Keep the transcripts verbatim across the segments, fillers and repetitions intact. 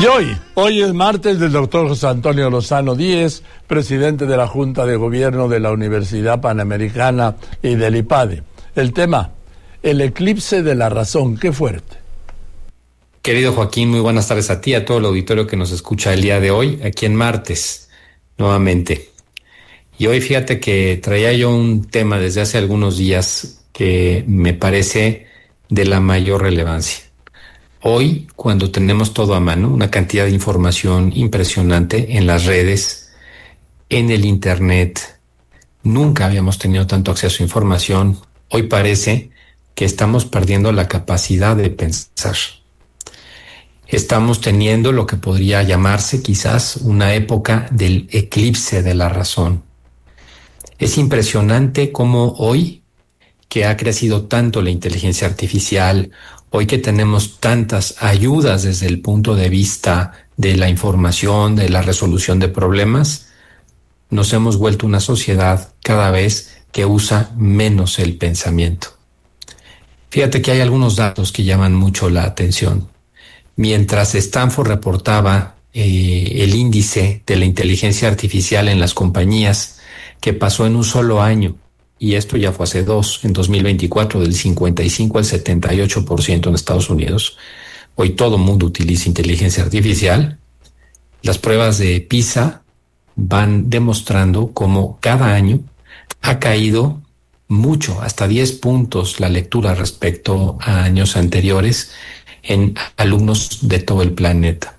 Y hoy, hoy es martes del doctor José Antonio Lozano Díez, presidente de la Junta de Gobierno de la Universidad Panamericana y del IPADE. El tema, el eclipse de la razón. Qué fuerte. Querido Joaquín, muy buenas tardes a ti, a todo el auditorio que nos escucha el día de hoy, aquí en martes, nuevamente. Y hoy fíjate que traía yo un tema desde hace algunos días que me parece de la mayor relevancia. Hoy, cuando tenemos todo a mano, una cantidad de información impresionante en las redes, en el internet, nunca habíamos tenido tanto acceso a información. Hoy parece que estamos perdiendo la capacidad de pensar. Estamos teniendo lo que podría llamarse quizás una época del eclipse de la razón. Es impresionante cómo hoy, que ha crecido tanto la inteligencia artificial, hoy que tenemos tantas ayudas desde el punto de vista de la información, de la resolución de problemas, nos hemos vuelto una sociedad cada vez que usa menos el pensamiento. Fíjate que hay algunos datos que llaman mucho la atención. Mientras Stanford reportaba eh, el índice de la inteligencia artificial en las compañías, que pasó en un solo año, y esto ya fue hace dos, en dos mil veinticuatro, del cincuenta y cinco al setenta y ocho por ciento en Estados Unidos. Hoy todo el mundo utiliza inteligencia artificial. Las pruebas de PISA van demostrando cómo cada año ha caído mucho, hasta diez puntos la lectura respecto a años anteriores en alumnos de todo el planeta.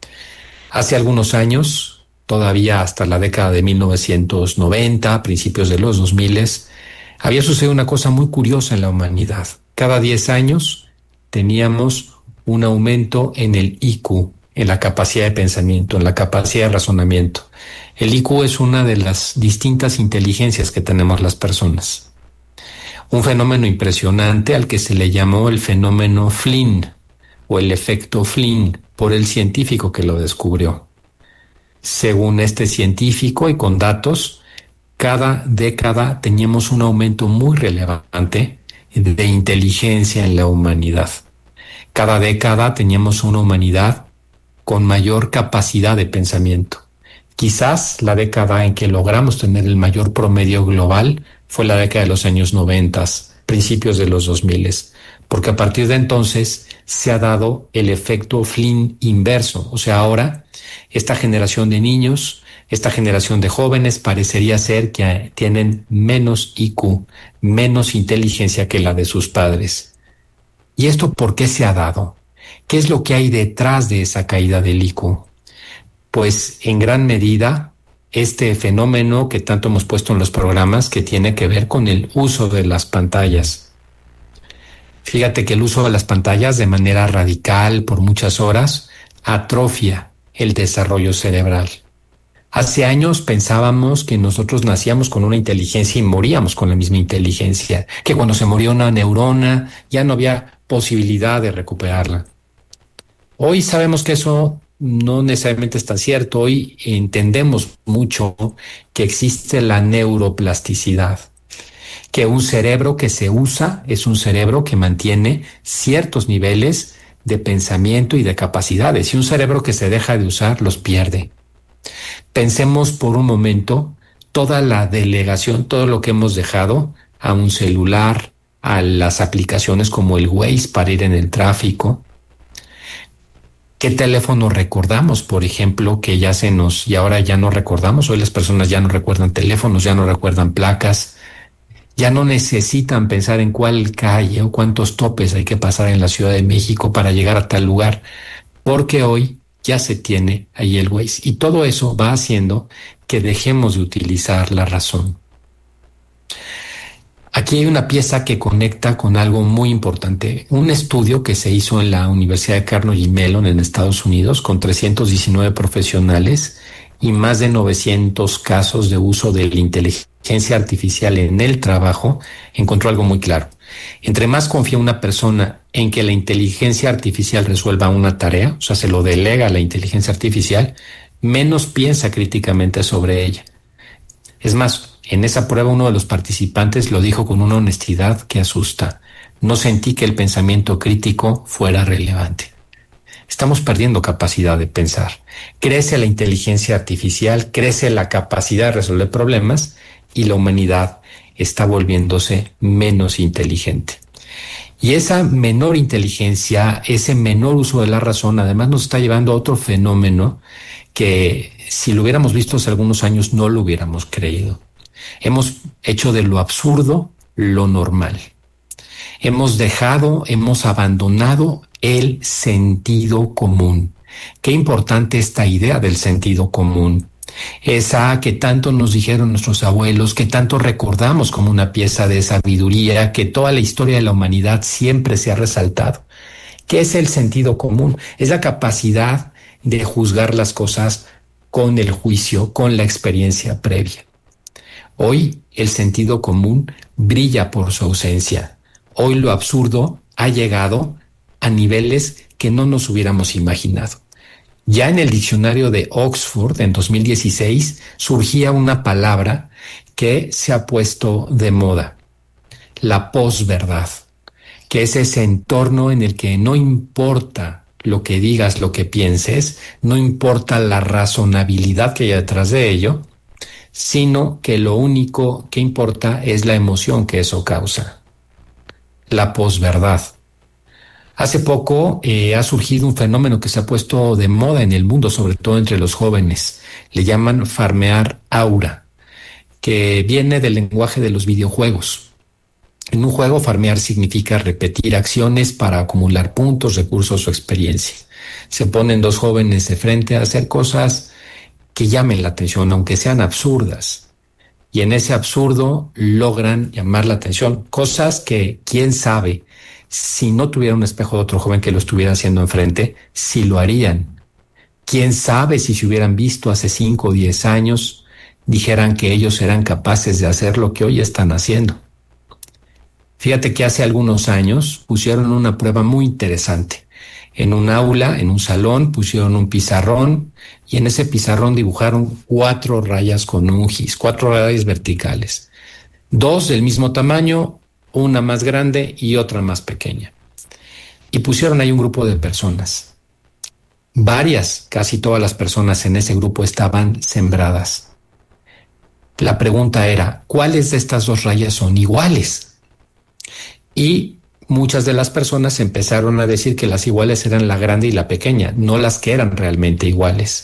Hace algunos años, todavía hasta la década de mil novecientos noventa, principios de los dos mil, había sucedido una cosa muy curiosa en la humanidad. Cada diez años teníamos un aumento en el I Q, en la capacidad de pensamiento, en la capacidad de razonamiento. El I Q es una de las distintas inteligencias que tenemos las personas. Un fenómeno impresionante al que se le llamó el fenómeno Flynn, o el efecto Flynn, por el científico que lo descubrió. Según este científico y con datos, cada década teníamos un aumento muy relevante de inteligencia en la humanidad. Cada década teníamos una humanidad con mayor capacidad de pensamiento. Quizás la década en que logramos tener el mayor promedio global fue la década de los años noventas, principios de los dos miles, porque a partir de entonces se ha dado el efecto Flynn inverso. O sea, ahora esta generación de niños, esta generación de jóvenes parecería ser que tienen menos I Q, menos inteligencia que la de sus padres. ¿Y esto por qué se ha dado? ¿Qué es lo que hay detrás de esa caída del I Q? Pues en gran medida este fenómeno que tanto hemos puesto en los programas, que tiene que ver con el uso de las pantallas. Fíjate que el uso de las pantallas de manera radical por muchas horas atrofia el desarrollo cerebral. Hace años pensábamos que nosotros nacíamos con una inteligencia y moríamos con la misma inteligencia, que cuando se moría una neurona ya no había posibilidad de recuperarla. Hoy sabemos que eso no necesariamente está cierto. Hoy entendemos mucho que existe la neuroplasticidad, que un cerebro que se usa es un cerebro que mantiene ciertos niveles de pensamiento y de capacidades, y un cerebro que se deja de usar los pierde. Pensemos por un momento toda la delegación, todo lo que hemos dejado a un celular, a las aplicaciones como el Waze para ir en el tráfico. ¿Qué teléfono recordamos, por ejemplo, que ya se nos, y ahora ya no recordamos? Hoy las personas ya no recuerdan teléfonos, ya no recuerdan placas, ya no necesitan pensar en cuál calle o cuántos topes hay que pasar en la Ciudad de México para llegar a tal lugar, porque hoy ya se tiene ahí el Waze. Y todo eso va haciendo que dejemos de utilizar la razón. Aquí hay una pieza que conecta con algo muy importante. Un estudio que se hizo en la Universidad de Carnegie Mellon en Estados Unidos con trescientos diecinueve profesionales y más de novecientos casos de uso de la inteligencia artificial en el trabajo, encontró algo muy claro. Entre más confía una persona en que la inteligencia artificial resuelva una tarea, o sea, se lo delega a la inteligencia artificial, menos piensa críticamente sobre ella. Es más, en esa prueba uno de los participantes lo dijo con una honestidad que asusta. No sentí que el pensamiento crítico fuera relevante. estamos perdiendo capacidad de pensar. Crece la inteligencia artificial, crece la capacidad de resolver problemas y la humanidad está volviéndose menos inteligente. Y esa menor inteligencia, ese menor uso de la razón, además nos está llevando a otro fenómeno que si lo hubiéramos visto hace algunos años no lo hubiéramos creído. Hemos hecho de lo absurdo lo normal. Hemos dejado, hemos abandonado el sentido común. Qué importante esta idea del sentido común. Esa que tanto nos dijeron nuestros abuelos, que tanto recordamos como una pieza de sabiduría, que toda la historia de la humanidad siempre se ha resaltado. ¿Qué es el sentido común? Es la capacidad de juzgar las cosas con el juicio, con la experiencia previa. Hoy el sentido común brilla por su ausencia. Hoy lo absurdo ha llegado a niveles que no nos hubiéramos imaginado. Ya en el diccionario de Oxford, en dos mil dieciséis, surgía una palabra que se ha puesto de moda, la posverdad, que es ese entorno en el que no importa lo que digas, lo que pienses, no importa la razonabilidad que hay detrás de ello, sino que lo único que importa es la emoción que eso causa, la posverdad. Hace poco eh, ha surgido un fenómeno que se ha puesto de moda en el mundo, sobre todo entre los jóvenes. Le llaman farmear aura, que viene del lenguaje de los videojuegos. En un juego, farmear significa repetir acciones para acumular puntos, recursos o experiencia. Se ponen dos jóvenes de frente a hacer cosas que llamen la atención, aunque sean absurdas. Y en ese absurdo logran llamar la atención. Cosas que, quién sabe, si no tuviera un espejo de otro joven que lo estuviera haciendo enfrente, sí lo harían. Quién sabe si se hubieran visto hace cinco o diez años, dijeran que ellos eran capaces de hacer lo que hoy están haciendo. Fíjate que hace algunos años pusieron una prueba muy interesante. En un aula, en un salón, pusieron un pizarrón y en ese pizarrón dibujaron cuatro rayas con un gis, cuatro rayas verticales. Dos del mismo tamaño, una más grande y otra más pequeña. Y pusieron ahí un grupo de personas. Varias, casi todas las personas en ese grupo estaban sembradas. La pregunta era, ¿cuáles de estas dos rayas son iguales? Y muchas de las personas empezaron a decir que las iguales eran la grande y la pequeña, no las que eran realmente iguales.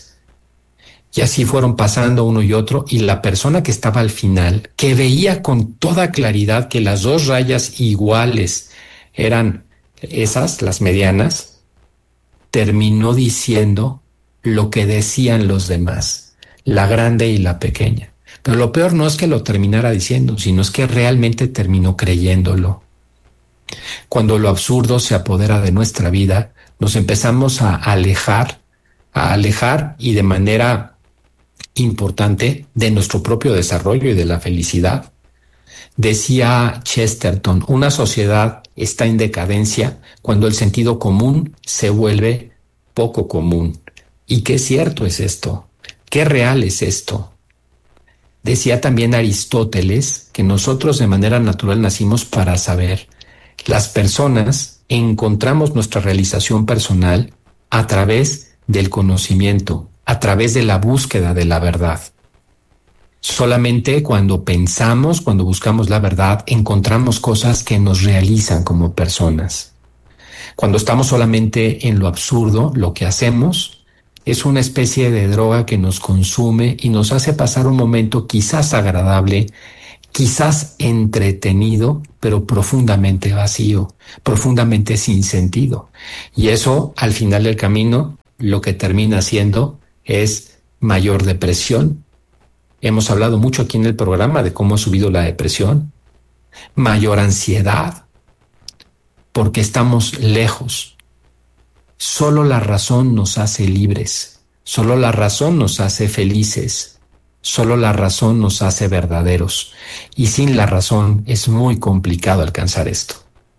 Y así fueron pasando uno y otro, y la persona que estaba al final, que veía con toda claridad que las dos rayas iguales eran esas, las medianas, terminó diciendo lo que decían los demás, la grande y la pequeña. Pero lo peor no es que lo terminara diciendo, sino es que realmente terminó creyéndolo. Cuando lo absurdo se apodera de nuestra vida, nos empezamos a alejar, a alejar y de manera importante de nuestro propio desarrollo y de la felicidad. Decía Chesterton, una sociedad está en decadencia cuando el sentido común se vuelve poco común. ¿Y qué cierto es esto? ¿Qué real es esto? Decía también Aristóteles que nosotros de manera natural nacimos para saber. Las personas encontramos nuestra realización personal a través del conocimiento, a través de la búsqueda de la verdad. Solamente cuando pensamos, cuando buscamos la verdad, encontramos cosas que nos realizan como personas. Cuando estamos solamente en lo absurdo, lo que hacemos es una especie de droga que nos consume y nos hace pasar un momento quizás agradable, quizás entretenido, pero profundamente vacío, profundamente sin sentido. Y eso, al final del camino, lo que termina siendo es mayor depresión. Hemos hablado mucho aquí en el programa de cómo ha subido la depresión, mayor ansiedad, porque estamos lejos. Solo la razón nos hace libres, solo la razón nos hace felices, solo la razón nos hace verdaderos. Y sin la razón es muy complicado alcanzar esto.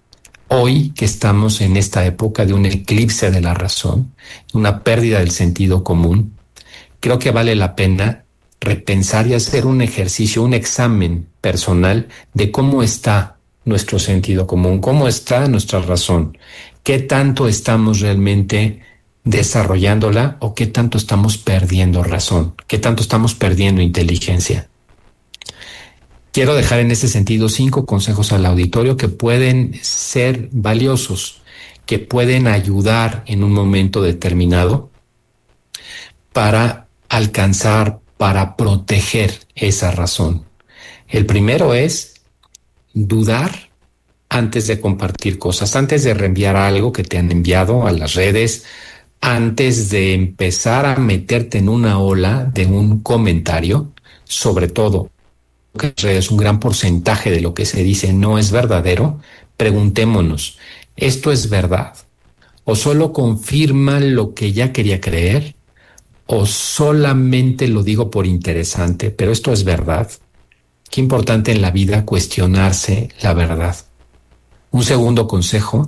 Hoy que estamos en esta época de un eclipse de la razón, una pérdida del sentido común, creo que vale la pena repensar y hacer un ejercicio, un examen personal de cómo está nuestro sentido común, cómo está nuestra razón, qué tanto estamos realmente desarrollándola o qué tanto estamos perdiendo razón, qué tanto estamos perdiendo inteligencia. Quiero dejar en ese sentido cinco consejos al auditorio que pueden ser valiosos, que pueden ayudar en un momento determinado para alcanzar, para proteger esa razón. El primero es dudar antes de compartir cosas, antes de reenviar algo que te han enviado a las redes, antes de empezar a meterte en una ola de un comentario, sobre todo que es un gran porcentaje de lo que se dice no es verdadero, preguntémonos, ¿esto es verdad? ¿O solo confirma lo que ya quería creer? ¿O solamente lo digo por interesante, pero esto es verdad? Qué importante en la vida cuestionarse la verdad. Un segundo consejo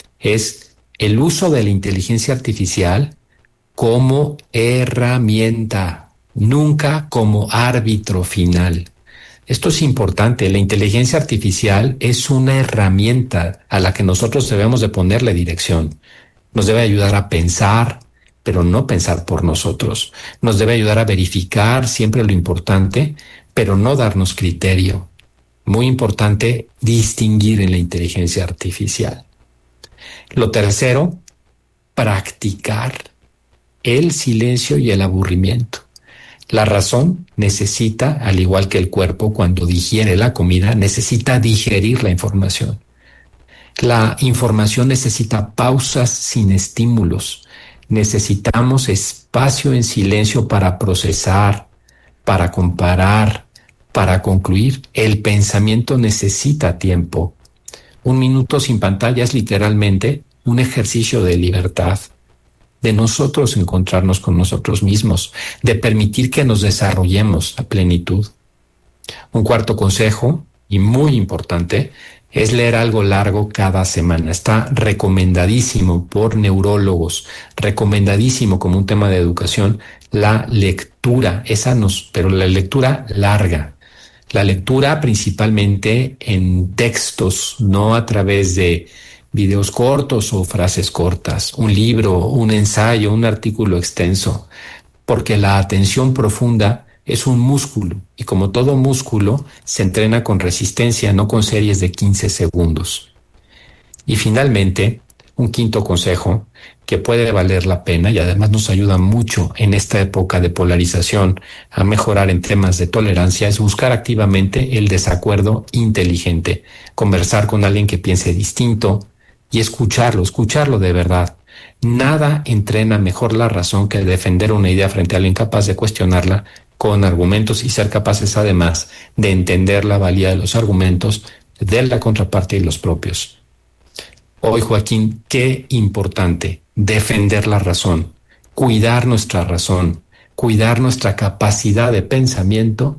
es el uso de la inteligencia artificial como herramienta, nunca como árbitro final. Esto es importante. La inteligencia artificial es una herramienta a la que nosotros debemos de ponerle dirección. Nos debe ayudar a pensar, pero no pensar por nosotros. Nos debe ayudar a verificar siempre lo importante, pero no darnos criterio. Muy importante distinguir en la inteligencia artificial. Lo tercero, practicar el silencio y el aburrimiento. La razón necesita, al igual que el cuerpo cuando digiere la comida, necesita digerir la información. La información necesita pausas sin estímulos. Necesitamos espacio en silencio para procesar, para comparar, para concluir. El pensamiento necesita tiempo. Un minuto sin pantalla es literalmente un ejercicio de libertad, de nosotros encontrarnos con nosotros mismos, de permitir que nos desarrollemos a plenitud. Un cuarto consejo, y muy importante, es leer algo largo cada semana. Está recomendadísimo por neurólogos, recomendadísimo como un tema de educación, la lectura, esa nos, pero la lectura larga. La lectura principalmente en textos, no a través de videos cortos o frases cortas, un libro, un ensayo, un artículo extenso, porque la atención profunda es un músculo y como todo músculo se entrena con resistencia, no con series de quince segundos. Y finalmente, un quinto consejo que puede valer la pena y además nos ayuda mucho en esta época de polarización a mejorar en temas de tolerancia es buscar activamente el desacuerdo inteligente, conversar con alguien que piense distinto y escucharlo, escucharlo de verdad. Nada entrena mejor la razón que defender una idea frente a alguien capaz de cuestionarla con argumentos y ser capaces además de entender la valía de los argumentos de la contraparte y los propios. Hoy, Joaquín, qué importante defender la razón, cuidar nuestra razón, cuidar nuestra capacidad de pensamiento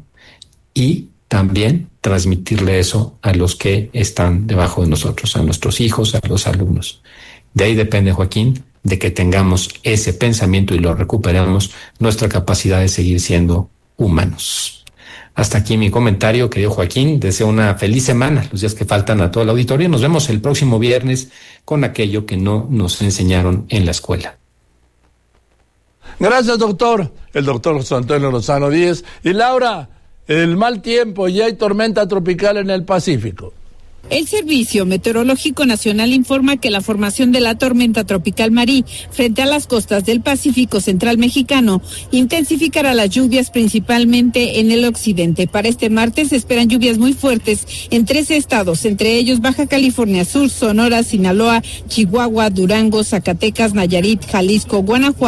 y también transmitirle eso a los que están debajo de nosotros, a nuestros hijos, a los alumnos. De ahí depende, Joaquín, de que tengamos ese pensamiento y lo recuperemos, nuestra capacidad de seguir siendo humanos. Hasta aquí mi comentario, querido Joaquín. Deseo una feliz semana, los días que faltan a todo el auditorio. Nos vemos el próximo viernes con aquello que no nos enseñaron en la escuela. Gracias, doctor. El doctor José Antonio Lozano Díez. Y Laura, el mal tiempo, ya hay tormenta tropical en el Pacífico. El Servicio Meteorológico Nacional informa que la formación de la tormenta tropical Marí frente a las costas del Pacífico Central mexicano intensificará las lluvias principalmente en el occidente. Para este martes se esperan lluvias muy fuertes en trece estados, entre ellos Baja California Sur, Sonora, Sinaloa, Chihuahua, Durango, Zacatecas, Nayarit, Jalisco, Guanajuato.